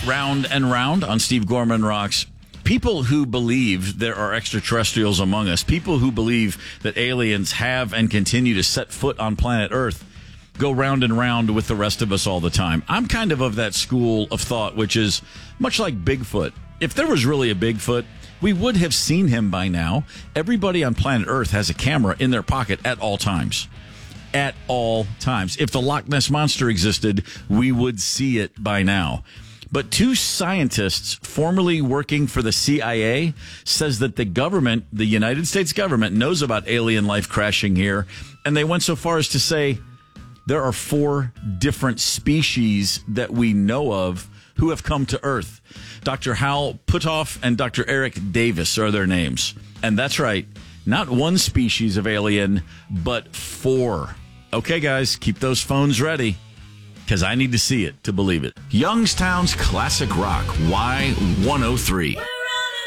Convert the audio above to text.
Round and Round on Steve Gorman Rocks. People who believe there are extraterrestrials among us, people who believe that aliens have and continue to set foot on planet Earth, go round and round with the rest of us all the time. I'm kind of that school of thought, which is much like Bigfoot. If there was really a Bigfoot, we would have seen him by now. Everybody on planet Earth has a camera in their pocket at all times. At all times. If the Loch Ness Monster existed, we would see it by now. But two scientists formerly working for the CIA says that the government, the United States government, knows about alien life crashing here. And they went so far as to say there are 4 different species that we know of who have come to Earth. Dr. Hal Puthoff and Dr. Eric Davis are their names. And that's right, not one species of alien, but 4. Okay, guys, keep those phones ready, because I need to see it to believe it. Youngstown's Classic Rock, Y103.